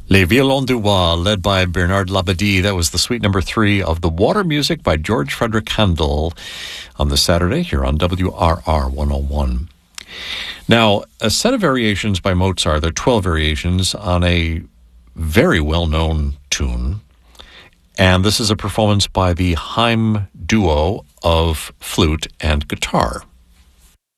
Les Violons du Roi, led by Bernard Labadie. That was the suite number 3 of The Water Music by George Frederick Handel on the Saturday here on WRR 101. Now, a set of variations by Mozart, there are 12 variations on a very well-known tune, and this is a performance by the Haim duo of flute and guitar.